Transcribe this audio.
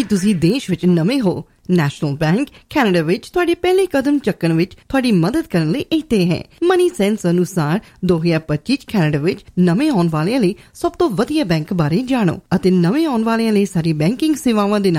ਤੁਸੀਂ ਦੇਸ਼ ਵਿੱਚ ਨਵੇਂ ਹੋ, ਨੈਸ਼ਨਲ ਬੈਂਕ ਕੈਨੇਡਾ ਵਿੱਚ ਤੁਹਾਡੇ ਪਹਿਲੇ ਕਦਮ ਚੱਕਣ ਵਿੱਚ ਤੁਹਾਡੀ ਮਦਦ ਕਰਨ ਲਈ ਇੱਥੇ ਹੈ। ਮਨੀ ਸੈਂਸ ਅਨੁਸਾਰ 2025 ਕੈਨੇਡਾ ਵਿੱਚ ਨਵੇਂ ਆਉਣ ਵਾਲਿਆਂ ਲਈ ਸਭ ਤੋਂ ਵਧੀਆ ਬੈਂਕ ਬਾਰੇ ਜਾਣੋ ਅਤੇ ਨਵੇਂ ਆਉਣ ਵਾਲਿਆਂ ਲਈ ਸਾਡੀ ਬੈਂਕਿੰਗ ਸੇਵਾਵਾਂ ਦੇ